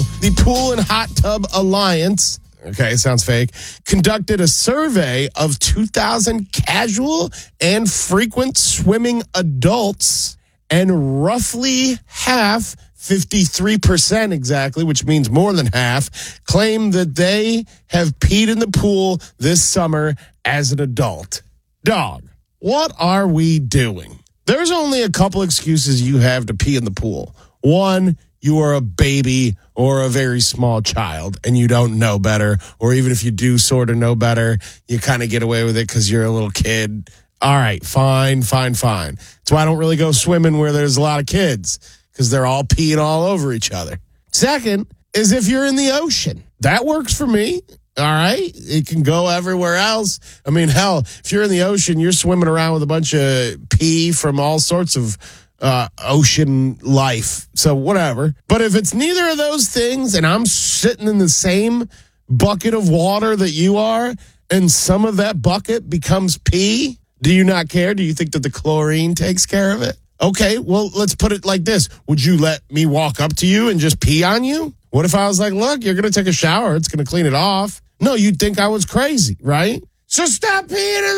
the Pool and Hot Tub Alliance, okay, sounds fake, conducted a survey of 2,000 casual and frequent swimming adults, and roughly half, 53% exactly, which means more than half, claim that they have peed in the pool this summer as an adult. Dog, what are we doing? There's only a couple excuses you have to pee in the pool. One, you are a baby or a very small child and you don't know better, or even if you do sort of know better, you kind of get away with it because you're a little kid. All right, fine. That's why I don't really go swimming where there's a lot of kids, because they're all peeing all over each other. Second is if you're in the ocean. That works for me. All right. It can go everywhere else. I mean, hell, if you're in the ocean, you're swimming around with a bunch of pee from all sorts of ocean life. So whatever. But if it's neither of those things and I'm sitting in the same bucket of water that you are, and some of that bucket becomes pee, do you not care? Do you think that the chlorine takes care of it? Okay, well, let's put it like this. Would you let me walk up to you and just pee on you? What if I was like, look, you're going to take a shower. It's going to clean it off. No, you'd think I was crazy, right? So stop peeing in the